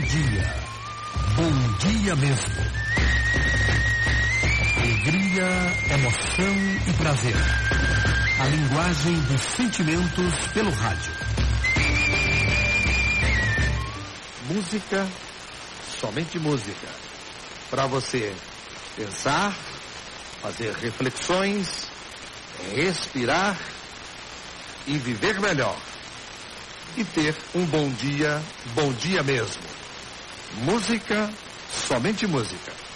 dia. Bom dia mesmo. Alegria, emoção e prazer. A linguagem dos sentimentos pelo rádio. Música, somente música. Para você pensar, fazer reflexões, respirar e viver melhor. E ter um bom dia mesmo. Música, somente música.